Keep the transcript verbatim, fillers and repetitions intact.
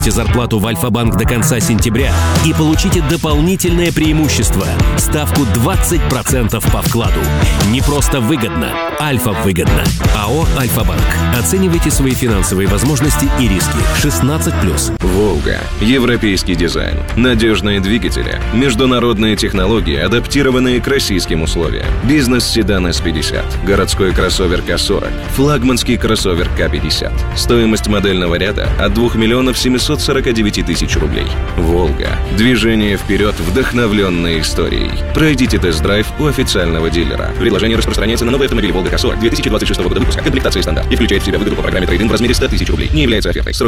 зарплату в Альфа-банк до конца сентября и получите дополнительное преимущество – ставку двадцать процентов по вкладу. Не просто выгодно, Альфа-выгодно. АО «Альфа-банк». Оценивайте свои финансовые возможности и риски. шестнадцать плюс. «Волга». Европейский дизайн. Надежные двигатели. Международные технологии, адаптированные к российским условиям. Бизнес-седан эс пятьдесят. Городской кроссовер ка сорок. Флагманский кроссовер ка пятьдесят. Стоимость модельного ряда от двух миллионов семисот сорока девяти тысяч рублей. «Волга». Движение вперед, вдохновленное историей. Пройдите тест-драйв у официального дилера. Предложение распространяется на новые автомобили «Волга ка сорок» две тысячи двадцать шестого года выпуска. Комплектация стандарт и включает в себя выгоду по программе трейд-ин в размере ста тысяч рублей. Не является офертой. Срок